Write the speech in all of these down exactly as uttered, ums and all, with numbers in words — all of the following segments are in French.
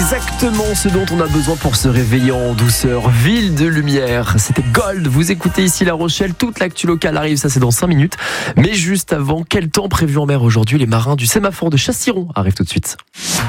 exactement ce dont on a besoin pour se réveiller en douceur. Ville de lumière, c'était Gold. Vous écoutez ici La Rochelle, toute l'actu locale arrive, ça c'est dans cinq minutes. Mais juste avant, quel temps prévu en mer aujourd'hui? Les marins du sémaphore de Chassiron arrivent tout de suite.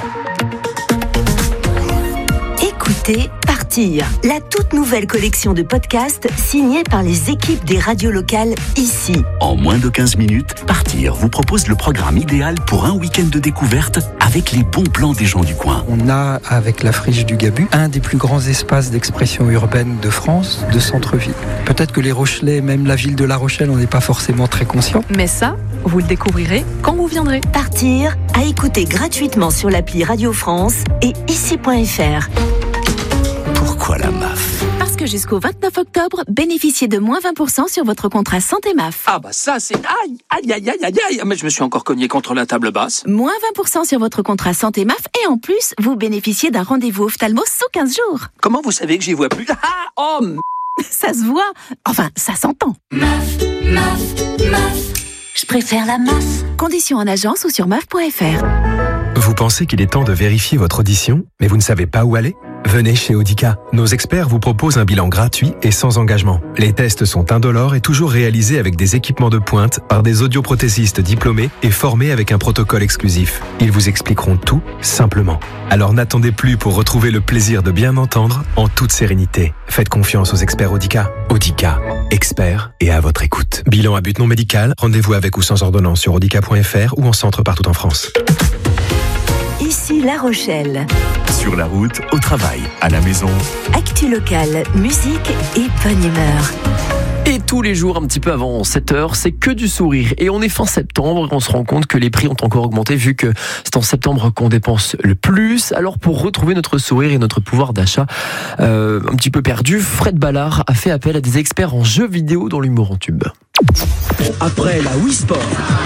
Écoutez Partir, la toute nouvelle collection de podcasts signée par les équipes des radios locales ici. En moins de quinze minutes, Partir vous propose le programme idéal pour un week-end de découverte avec les bons plans des gens du coin. On a, avec la friche du Gabu, un des plus grands espaces d'expression urbaine de France, de centre-ville. Peut-être que les Rochelais, même la ville de La Rochelle, on n'est pas forcément très conscient. Mais ça, vous le découvrirez quand vous viendrez. Partir, à écouter gratuitement sur l'appli Radio France et ici point f r. Pourquoi la M A F ? Parce que jusqu'au vingt-neuf octobre, bénéficiez de moins vingt pour cent sur votre contrat santé M A F. Ah bah ça c'est... Aïe, aïe, aïe, aïe, aïe, aïe. Mais je me suis encore cogné contre la table basse. Moins vingt pour cent sur votre contrat santé M A F et en plus, vous bénéficiez d'un rendez-vous ophtalmo sous quinze jours. Comment vous savez que j'y vois plus? Ah, oh m... Ça se voit. Enfin, ça s'entend. M A F, M A F, M A F. Je préfère la M A F. Conditions en agence ou sur M A F point f r. Vous pensez qu'il est temps de vérifier votre audition, mais vous ne savez pas où aller ? Venez chez Audica. Nos experts vous proposent un bilan gratuit et sans engagement. Les tests sont indolores et toujours réalisés avec des équipements de pointe par des audioprothésistes diplômés et formés avec un protocole exclusif. Ils vous expliqueront tout simplement. Alors n'attendez plus pour retrouver le plaisir de bien entendre en toute sérénité. Faites confiance aux experts Audica. Audica, experts et à votre écoute. Bilan à but non médical, rendez-vous avec ou sans ordonnance sur audica point f r ou en centre partout en France. Ici La Rochelle. Sur la route, au travail, à la maison. Actu locale, musique et bonne humeur. Et tous les jours, un petit peu avant sept heures, c'est que du sourire. Et on est fin septembre et on se rend compte que les prix ont encore augmenté vu que c'est en septembre qu'on dépense le plus. Alors pour retrouver notre sourire et notre pouvoir d'achat euh, un petit peu perdu, Fred Ballard a fait appel à des experts en jeux vidéo dans l'humour en tube. Après la Wii Sport,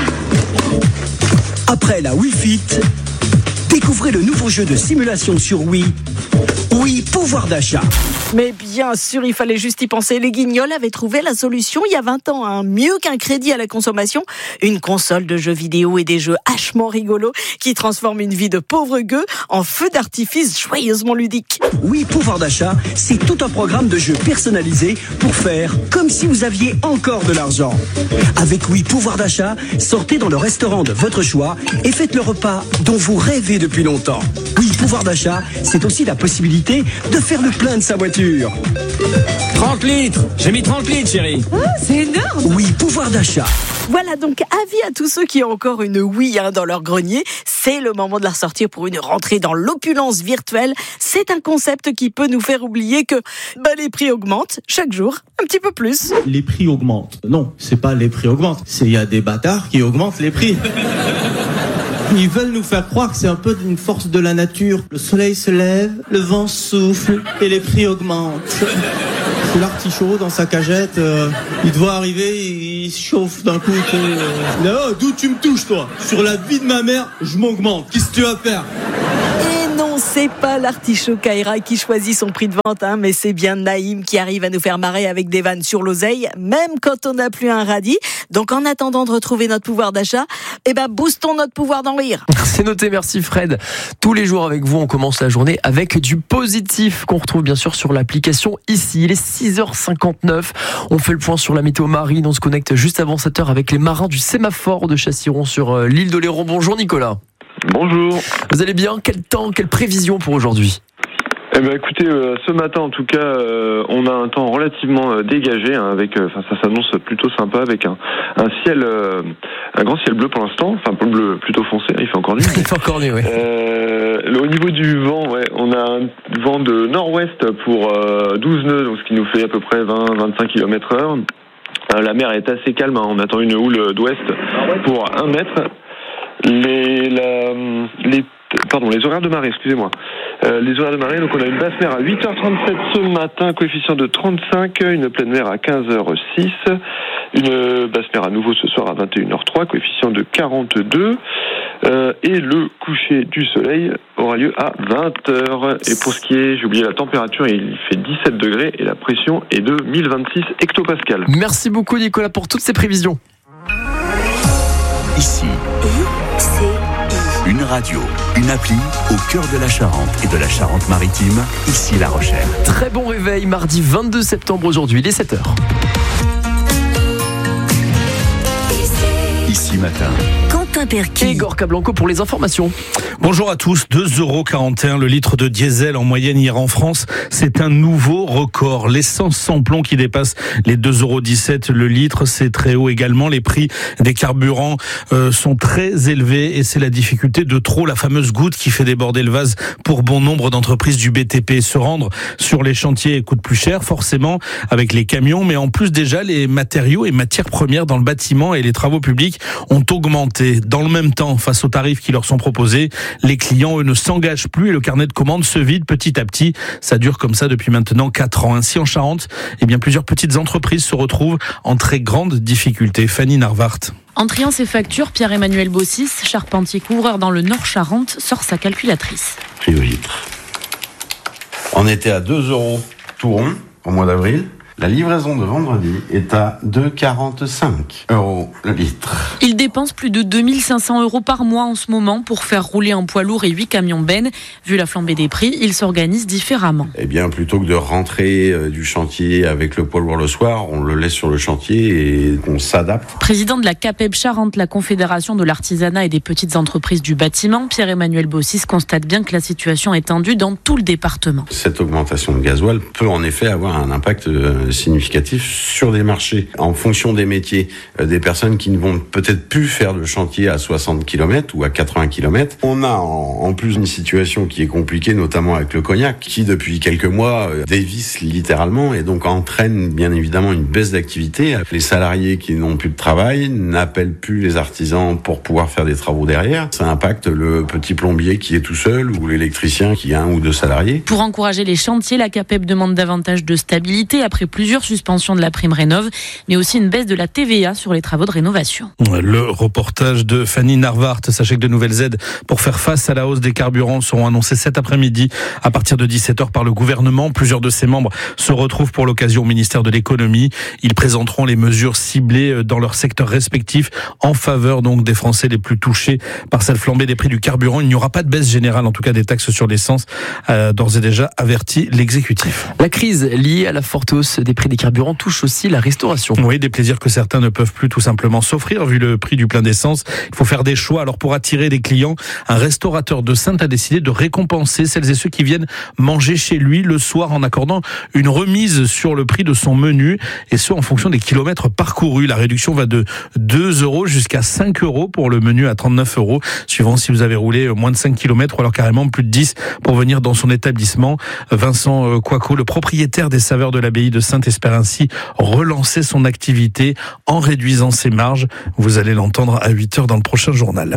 après la Wii Fit, découvrez le nouveau jeu de simulation sur Wii, Wii Pouvoir d'achat. Mais bien sûr, il fallait juste y penser. Les Guignols avaient trouvé la solution il y a vingt ans. Hein. Mieux qu'un crédit à la consommation, une console de jeux vidéo et des jeux hachement rigolos qui transforment une vie de pauvre gueux en feu d'artifice joyeusement ludique. Wii Pouvoir d'achat, c'est tout un programme de jeux personnalisés pour faire comme si vous aviez encore de l'argent. Avec Wii Pouvoir d'achat, sortez dans le restaurant de votre choix et faites le repas dont vous rêvez depuis longtemps. Wii Pouvoir d'achat, c'est aussi la possibilité de faire le plein de sa voiture. trente litres. J'ai mis trente litres, chérie. Oh, c'est énorme. Oui, pouvoir d'achat. Voilà donc avis à tous ceux qui ont encore une Wii hein, dans leur grenier. C'est le moment de la ressortir pour une rentrée dans l'opulence virtuelle. C'est un concept qui peut nous faire oublier que bah, les prix augmentent chaque jour un petit peu plus. Les prix augmentent. Non, c'est pas les prix augmentent. C'est il y a des bâtards qui augmentent les prix. Ils veulent nous faire croire que c'est un peu une force de la nature. Le soleil se lève, le vent souffle et les prix augmentent. C'est l'artichaut dans sa cagette. Euh, il doit arriver, il se chauffe d'un coup. Euh, là, d'où tu me touches, toi? Sur la vie de ma mère, je m'augmente. Qu'est-ce que tu vas faire? Et non, c'est pas l'artichaut Kaira qui choisit son prix de vente, hein, mais c'est bien Naïm qui arrive à nous faire marrer avec des vannes sur l'oseille, même quand on n'a plus un radis. Donc en attendant de retrouver notre pouvoir d'achat, eh ben boostons notre pouvoir d'en rire. C'est noté, merci Fred. Tous les jours avec vous, on commence la journée avec du positif qu'on retrouve bien sûr sur l'application ici. Il est six heures cinquante-neuf. On fait le point sur la météo marine. On se connecte juste avant sept heures avec les marins du sémaphore de Chassiron sur l'île d'Oléron. Bonjour Nicolas. Bonjour. Vous allez bien? Quel temps, quelle prévision pour aujourd'hui? Eh ben écoutez, euh, ce matin en tout cas, euh, on a un temps relativement euh, dégagé, hein, avec, enfin euh, ça s'annonce plutôt sympa avec un, un ciel, euh, un grand ciel bleu pour l'instant, enfin bleu plutôt foncé, il fait encore nuit. Il fait encore nuit, oui. Euh, au niveau du vent, ouais, on a un vent de nord-ouest pour euh, douze nœuds, donc ce qui nous fait à peu près vingt à vingt-cinq kilomètres heure. Euh, la mer est assez calme, hein, on attend une houle d'ouest pour un mètre. Les, la, les, pardon, les horaires de marée, excusez-moi. Euh, les horaires de marée, donc on a une basse mer à huit heures trente-sept ce matin, coefficient de trente-cinq, une pleine mer à quinze heures six, une basse mer à nouveau ce soir à vingt et une heures trois, coefficient de quarante-deux, euh, et le coucher du soleil aura lieu à vingt heures. Et pour ce qui est, j'ai oublié la température, il fait dix-sept degrés et la pression est de mille vingt-six hectopascales. Merci beaucoup Nicolas pour toutes ces prévisions. Ici. I C I. Une radio, une appli au cœur de la Charente et de la Charente-Maritime, ici La Rochelle. Très bon réveil, mardi vingt-deux septembre aujourd'hui, il est sept heures. Ici matin. Quentin Perquis. Et Gorka Blanco pour les informations. Bonjour à tous, deux euros quarante et un le litre de diesel en moyenne hier en France. C'est un nouveau record. L'essence sans plomb qui dépasse les deux euros dix-sept le litre, c'est très haut également. Les prix des carburants euh, sont très élevés et c'est la difficulté de trop, la fameuse goutte qui fait déborder le vase pour bon nombre d'entreprises du B T P. Se rendre sur les chantiers coûte plus cher forcément avec les camions, mais en plus déjà les matériaux et matières premières dans le bâtiment et les travaux publics ont augmenté. Dans le même temps, face aux tarifs qui leur sont proposés, les clients, eux, ne s'engagent plus et le carnet de commandes se vide petit à petit. Ça dure comme ça depuis maintenant quatre ans. Ainsi, en Charente, eh bien, plusieurs petites entreprises se retrouvent en très grande difficulté. Fanny Narvart. En triant ses factures, Pierre-Emmanuel Bossis, charpentier couvreur dans le Nord Charente, sort sa calculatrice. Prix au litre. On était à deux euros tout rond au mois d'avril. La livraison de vendredi est à deux euros quarante-cinq euros le litre. Il dépense plus de deux mille cinq cents euros par mois en ce moment pour faire rouler un poids lourd et huit camions bennes. Vu la flambée des prix, il s'organise différemment. Eh bien, plutôt que de rentrer du chantier avec le poids lourd le soir, on le laisse sur le chantier et on s'adapte. Président de la CAPEB Charente, la Confédération de l'artisanat et des petites entreprises du bâtiment, Pierre-Emmanuel Bossis constate bien que la situation est tendue dans tout le département. Cette augmentation de gasoil peut en effet avoir un impact significatif sur des marchés. En fonction des métiers, euh, des personnes qui ne vont peut-être plus faire de chantier à soixante kilomètres ou à quatre-vingts kilomètres. On a en, en plus une situation qui est compliquée, notamment avec le cognac, qui depuis quelques mois euh, dévisse littéralement et donc entraîne bien évidemment une baisse d'activité. Les salariés qui n'ont plus de travail n'appellent plus les artisans pour pouvoir faire des travaux derrière. Ça impacte le petit plombier qui est tout seul ou l'électricien qui a un ou deux salariés. Pour encourager les chantiers, la CAPEB demande davantage de stabilité après plusieurs suspensions de la prime rénov, mais aussi une baisse de la T V A sur les travaux de rénovation. Le reportage de Fanny Narvart. Sachez que de nouvelles aides pour faire face à la hausse des carburants seront annoncées cet après-midi à partir de dix-sept heures par le gouvernement. Plusieurs de ses membres se retrouvent pour l'occasion au ministère de l'économie. Ils présenteront les mesures ciblées dans leur secteur respectif en faveur donc des Français les plus touchés par cette flambée des prix du carburant. Il n'y aura pas de baisse générale, en tout cas des taxes sur l'essence, euh, d'ores et déjà averti l'exécutif. La crise liée à la forte hausse des prix des carburants touche aussi la restauration. Oui, des plaisirs que certains ne peuvent plus tout simplement s'offrir vu le prix du plein d'essence. Il faut faire des choix. Alors pour attirer des clients, un restaurateur de Saintes a décidé de récompenser celles et ceux qui viennent manger chez lui le soir en accordant une remise sur le prix de son menu et ce en fonction des kilomètres parcourus. La réduction va de deux euros jusqu'à cinq euros pour le menu à trente-neuf euros, suivant si vous avez roulé moins de cinq kilomètres ou alors carrément plus de dix pour venir dans son établissement. Vincent Coaco, le propriétaire des Saveurs de l'Abbaye de Saintes, espère ainsi relancer son activité en réduisant ses marges. Vous allez l'entendre à huit heures dans le prochain journal.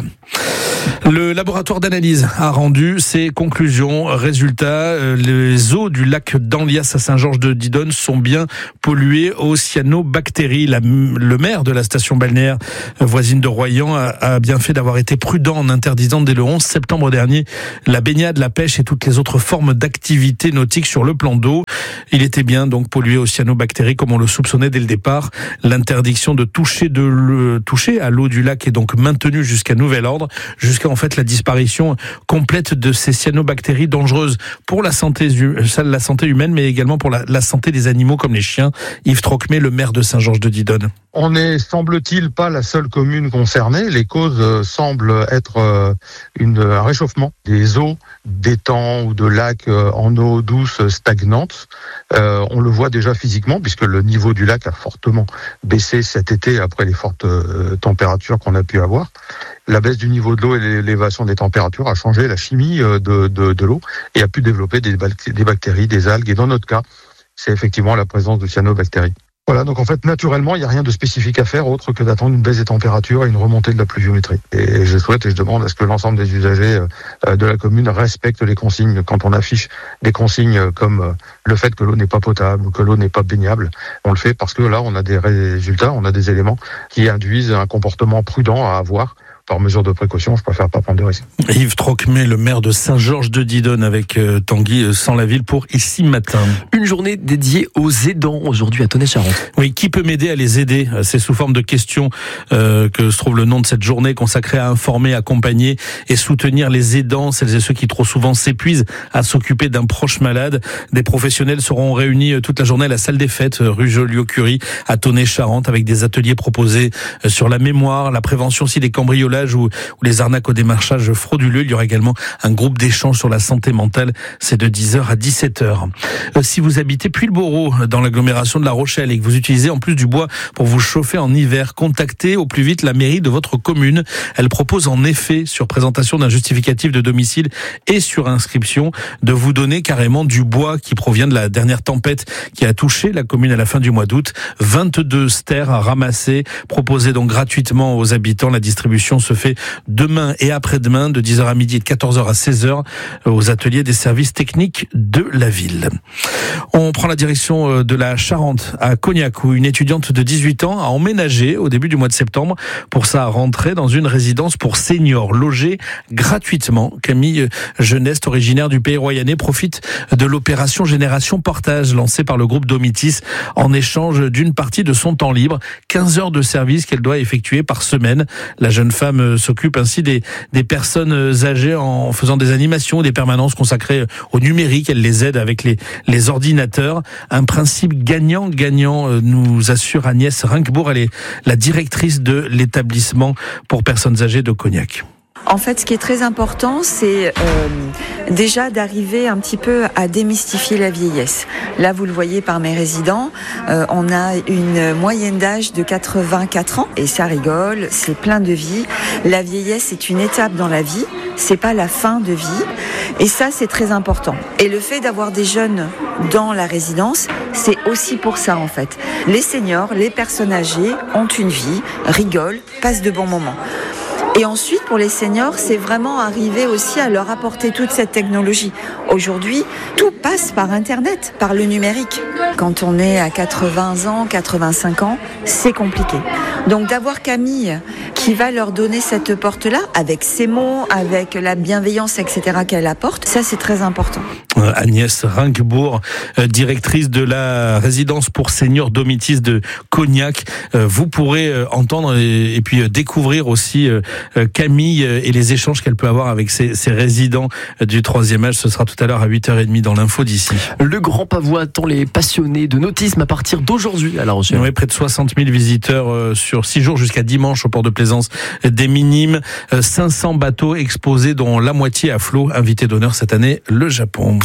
Le laboratoire d'analyse a rendu ses conclusions. Résultat, les eaux du lac d'Anlias à Saint-Georges-de-Didonne sont bien polluées aux cyanobactéries. La, le maire de la station balnéaire voisine de Royan a, a bien fait d'avoir été prudent en interdisant dès le onze septembre dernier la baignade, la pêche et toutes les autres formes d'activités nautiques sur le plan d'eau. Il était bien donc pollué aux cyanobactéries comme on le soupçonnait dès le départ. L'interdiction de toucher, de le, toucher à l'eau du lac est donc maintenue jusqu'à nouvel ordre, jusqu'à en fait la disparition complète de ces cyanobactéries dangereuses pour la santé, la santé humaine, mais également pour la, la santé des animaux comme les chiens. Yves Trocmé, le maire de Saint-Georges-de-Didonne. On n'est, semble-t-il, pas la seule commune concernée. Les causes euh, semblent être euh, une, un réchauffement des eaux d'étangs ou de lacs euh, en eau douce stagnante. Euh, on le voit déjà physiquement puisque le niveau du lac a fortement baissé cet été après les fortes euh, températures qu'on a pu avoir. La baisse du niveau de l'eau et l'élévation des températures a changé la chimie de, de, de l'eau et a pu développer des, des bactéries, des algues. Et dans notre cas, c'est effectivement la présence de cyanobactéries. Voilà, donc en fait, naturellement, il n'y a rien de spécifique à faire autre que d'attendre une baisse des températures et une remontée de la pluviométrie. Et je souhaite et je demande à ce que l'ensemble des usagers de la commune respectent les consignes. Quand on affiche des consignes comme le fait que l'eau n'est pas potable ou que l'eau n'est pas baignable, on le fait parce que là, on a des résultats, on a des éléments qui induisent un comportement prudent à avoir par mesure de précaution, je préfère pas prendre de risques. Yves Trocmé, le maire de Saint-Georges-de-Didonne, avec euh, Tanguy sans la ville pour Ici Matin. Une journée dédiée aux aidants aujourd'hui à Tonnet-Charente. Oui, qui peut m'aider à les aider? C'est sous forme de questions euh, que se trouve le nom de cette journée consacrée à informer, accompagner et soutenir les aidants, celles et ceux qui trop souvent s'épuisent à s'occuper d'un proche malade. Des professionnels seront réunis toute la journée à la salle des fêtes rue Joliot-Curie à Tonnet-Charente avec des ateliers proposés sur la mémoire, la prévention aussi des cambriolages ou, ou les arnaques au démarchage frauduleux. Il y aura également un groupe d'échange sur la santé mentale. C'est de dix heures à dix-sept heures. Euh, si vous habitez Puyles-Boreau dans l'agglomération de La Rochelle et que vous utilisez en plus du bois pour vous chauffer en hiver, contactez au plus vite la mairie de votre commune. Elle propose en effet, sur présentation d'un justificatif de domicile et sur inscription, de vous donner carrément du bois qui provient de la dernière tempête qui a touché la commune à la fin du mois d'août. vingt-deux stères à ramasser, proposés donc gratuitement aux habitants. La distribution se fait demain et après-demain de dix heures à midi et de quatorze heures à seize heures aux ateliers des services techniques de la ville. On prend la direction de la Charente à Cognac où une étudiante de dix-huit ans a emménagé au début du mois de septembre pour sa rentrée dans une résidence pour seniors logés gratuitement. Camille Jeuneste, originaire du Pays Royannais, profite de l'opération Génération Portage lancée par le groupe Domitis en échange d'une partie de son temps libre, quinze heures de service qu'elle doit effectuer par semaine. La jeune femme s'occupe ainsi des, des personnes âgées en faisant des animations, des permanences consacrées au numérique. Elle les aide avec les, les ordinateurs. Un principe gagnant-gagnant, nous assure Agnès Rincbourg. Elle est la directrice de l'établissement pour personnes âgées de Cognac. En fait, ce qui est très important, c'est euh, déjà d'arriver un petit peu à démystifier la vieillesse. Là, vous le voyez par mes résidents, euh, on a une moyenne d'âge de quatre-vingt-quatre ans et ça rigole, c'est plein de vie. La vieillesse est une étape dans la vie, c'est pas la fin de vie et ça, c'est très important. Et le fait d'avoir des jeunes dans la résidence, c'est aussi pour ça en fait. Les seniors, les personnes âgées ont une vie, rigolent, passent de bons moments. Et ensuite, pour les seniors, c'est vraiment arriver aussi à leur apporter toute cette technologie. Aujourd'hui, tout passe par Internet, par le numérique. Quand on est à quatre-vingts ans, quatre-vingt-cinq ans, c'est compliqué. Donc d'avoir Camille qui va leur donner cette porte-là, avec ses mots, avec la bienveillance, et cetera qu'elle apporte, ça c'est très important. Agnès Rincbourg, directrice de la résidence pour seniors Domitis de Cognac. Vous pourrez entendre et puis découvrir aussi Camille et les échanges qu'elle peut avoir avec ses, ses résidents du troisième âge. Ce sera tout à l'heure à huit heures trente dans l'info d'ici. Le Grand Pavois attend les passionnés de nautisme à partir d'aujourd'hui à La Rochelle. Oui, près de soixante mille visiteurs sur six jours jusqu'à dimanche au port de plaisance des Minimes. cinq cents bateaux exposés dont la moitié à flot. Invité d'honneur cette année, le Japon.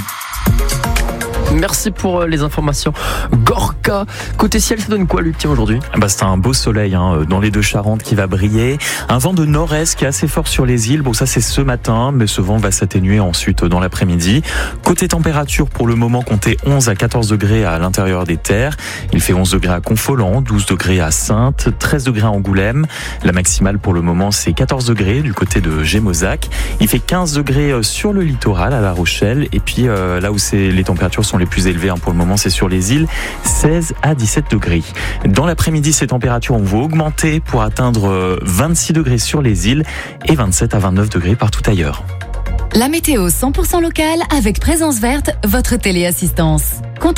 Merci pour les informations. Gorka, côté ciel, ça donne quoi, Luc, tiens, aujourd'hui? Bah, c'est un beau soleil hein, dans les deux Charentes qui va briller. Un vent de nord-est qui est assez fort sur les îles. Bon, ça c'est ce matin, mais ce vent va s'atténuer ensuite dans l'après-midi. Côté température, pour le moment, comptez onze à quatorze degrés à l'intérieur des terres. Il fait onze degrés à Confolens, douze degrés à Saintes, treize degrés à Angoulême. La maximale pour le moment, c'est quatorze degrés du côté de Gémozac. Il fait quinze degrés sur le littoral à La Rochelle. Et puis euh, là où c'est, les températures sont les plus élevées hein, pour le moment, c'est sur les îles, seize à dix-sept degrés. Dans l'après-midi, ces températures vont augmenter pour atteindre vingt-six degrés sur les îles et vingt-sept à vingt-neuf degrés partout ailleurs. La météo cent pour cent locale avec Présence Verte, votre téléassistance.